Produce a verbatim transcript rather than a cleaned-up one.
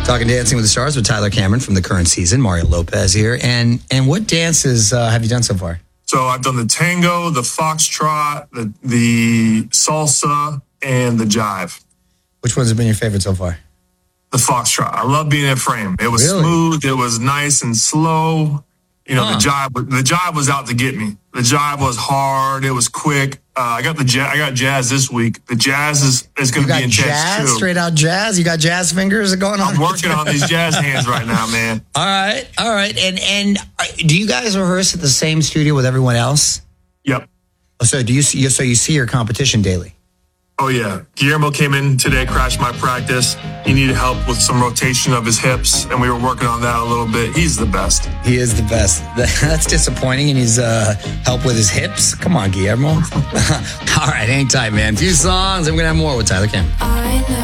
Talking Dancing with the Stars with Tyler Cameron from the current season. Mario Lopez here. And and what dances uh, have you done so far? So I've done the tango, the foxtrot, the, the salsa, and the jive. Which ones have been your favorite so far? The foxtrot. I love being in frame. It was Really? smooth. It was nice and slow. You know, Huh. the jive. The jive was out to get me. The jive was hard. It was quick. Uh, I got the jazz. I got jazz this week. The jazz is, is going You to be got intense jazz, too. straight out jazz? You got jazz fingers going on? I'm working on these jazz hands right now, man. All right, all right. And and uh, do you guys rehearse at the same studio with everyone else? Yep. So do you see? So you see your competition daily? Oh, yeah. Guillermo came in today, crashed my practice. He needed help with some rotation of his hips, and we were working on that a little bit. He's the best. He is the best. That's disappointing. And he's uh, help with his hips. Come on, Guillermo. All right, hang tight, man. A few songs. I'm gonna have more with Tyler Cameron. I know.